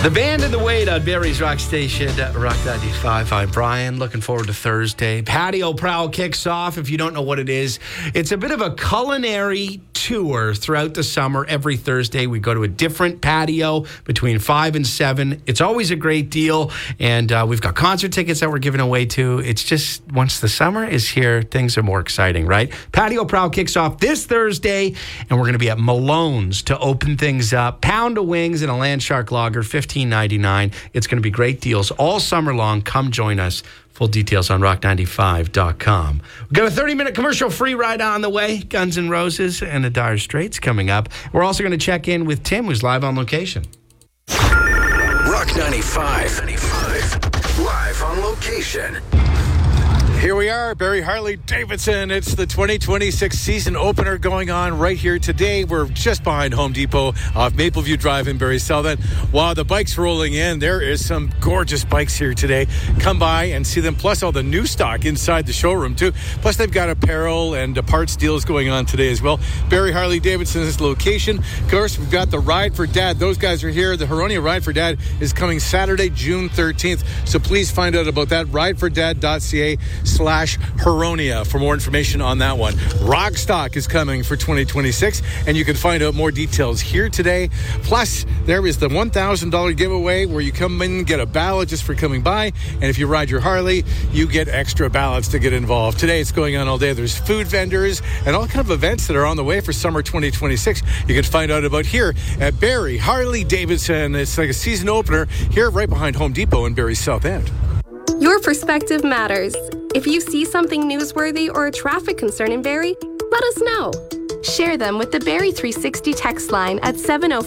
The band and the wait on Barrie's Rock Station, Rock 95. I'm Brian. Looking forward to Thursday. Patio Prowl kicks off. If you don't know what it is, it's a bit of a culinary tour throughout the summer. Every Thursday, we go to a different patio between 5 and 7. It's always a great deal. And we've got concert tickets that we're giving away too. It's just once the summer is here, things are more exciting, right? Patio Prowl kicks off this Thursday, and we're going to be at Malone's to open things up. Pound of wings and a Land Shark Lager, $15.99. It's going to be great deals all summer long. Come join us. Full details on rock95.com. We've got a 30-minute commercial-free ride on the way. Guns N' Roses and the Dire Straits coming up. We're also going to check in with Tim, who's live on location. Rock 95. Live on location. Here we are, Barrie Harley-Davidson. It's the 2026 season opener going on right here today. We're just behind Home Depot off Mapleview Drive in Barrie South End. While the bike's rolling in, there is some gorgeous bikes here today. Come by and see them, plus all the new stock inside the showroom too. Plus they've got apparel and parts deals going on today as well. Barrie Harley-Davidson's location. Of course, we've got the Ride for Dad. Those guys are here. The Huronia Ride for Dad is coming Saturday, June 13th. So please find out about that. ridefordad.ca/Huronia for more information on that one. Rock Stock is coming for 2026, and you can find out more details here today. Plus, there is the $1,000 giveaway where you come in and get a ballot just for coming by, and if you ride your Harley, you get extra ballots to get involved. Today, it's going on all day. There's food vendors and all kind of events that are on the way for summer 2026. You can find out about here at Barrie Harley-Davidson. It's like a season opener here right behind Home Depot in Barrie South End. Your perspective matters. If you see something newsworthy or a traffic concern in Barrie, let us know. Share them with the Barrie 360 text line at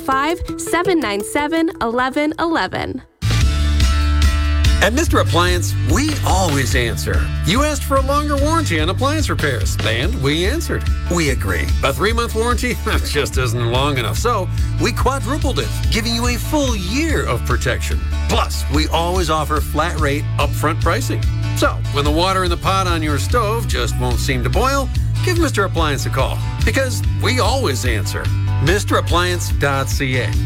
705-797-1111. At Mr. Appliance, we always answer. You asked for a longer warranty on appliance repairs, and we answered. We agree. A 3-month warranty? That just isn't long enough. So we quadrupled it, giving you a full year of protection. Plus, we always offer flat rate upfront pricing. So when the water in the pot on your stove just won't seem to boil, give Mr. Appliance a call, because we always answer. MrAppliance.ca.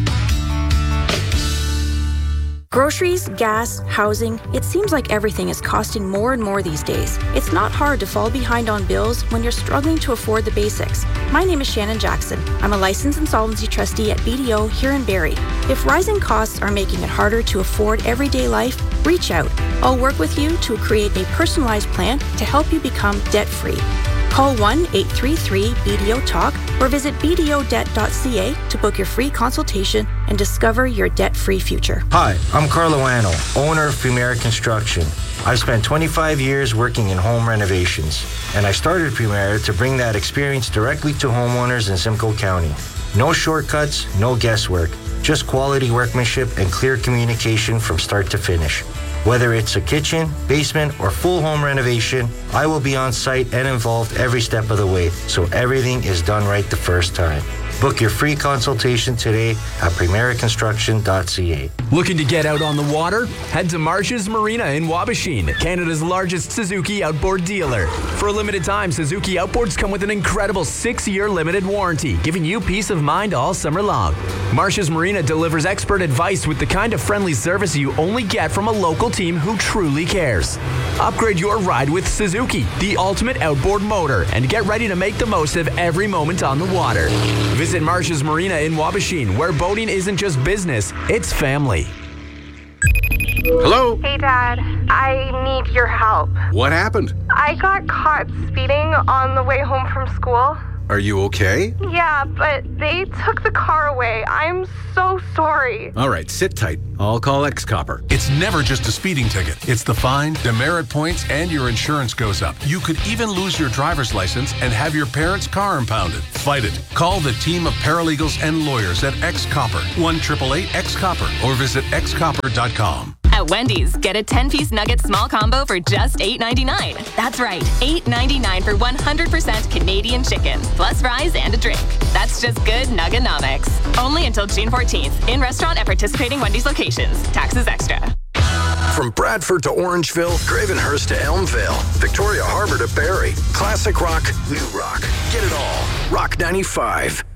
Groceries, gas, housing, it seems like everything is costing more and more these days. It's not hard to fall behind on bills when you're struggling to afford the basics. My name is Shannon Jackson. I'm a licensed insolvency trustee at BDO here in Barrie. If rising costs are making it harder to afford everyday life, reach out. I'll work with you to create a personalized plan to help you become debt-free. Call 1-833-BDO-TALK or visit bdodebt.ca to book your free consultation and discover your debt-free future. Hi, I'm Carlo Anno, owner of Premier Construction. I've spent 25 years working in home renovations, and I started Premier to bring that experience directly to homeowners in Simcoe County. No shortcuts, no guesswork, just quality workmanship and clear communication from start to finish. Whether it's a kitchen, basement, or full home renovation, I will be on site and involved every step of the way, so everything is done right the first time. Book your free consultation today at primeraconstruction.ca. Looking to get out on the water? Head to Marsh's Marina in Wabashine, Canada's largest Suzuki outboard dealer. For a limited time, Suzuki outboards come with an incredible 6-year limited warranty, giving you peace of mind all summer long. Marsh's Marina delivers expert advice with the kind of friendly service you only get from a local team who truly cares. Upgrade your ride with Suzuki, the ultimate outboard motor, and get ready to make the most of every moment on the water. Visit Marsh's Marina in Wabashine, where boating isn't just business, it's family. Hello? Hey, Dad. I need your help. What happened? I got caught speeding on the way home from school. Are you okay? Yeah, but they took the car away. I'm so sorry. All right, sit tight. I'll call X-Copper. It's never just a speeding ticket. It's the fine, demerit points, and your insurance goes up. You could even lose your driver's license and have your parents' car impounded. Fight it. Call the team of paralegals and lawyers at X-Copper. 1-888-X-Copper or visit xcopper.com. At Wendy's, get a 10-piece nugget small combo for just $8.99. That's right, $8.99 for 100% Canadian chicken, plus fries and a drink. That's just good Nugganomics. Only until June 14th, in restaurant at participating Wendy's locations. Taxes extra. From Bradford to Orangeville, Gravenhurst to Elmvale, Victoria Harbour to Barrie, classic rock, new rock. Get it all. Rock 95.